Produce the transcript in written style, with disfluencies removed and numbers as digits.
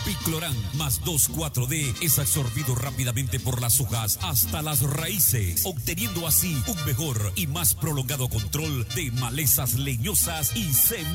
Piclorán más 2,4-D es absorbido rápidamente por las hojas hasta las raíces, obteniendo así un mejor y más prolongado control de malezas leñosas y semillas.